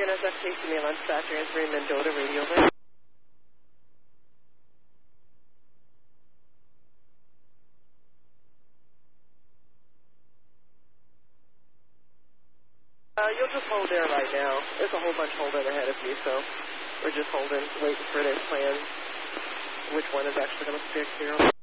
NSF Casey Mainline Staff transferring Mendota radio over. You'll just hold there right now. There's a whole bunch holding ahead of me, so we're just holding, waiting for their plans, which one is actually going to stick here.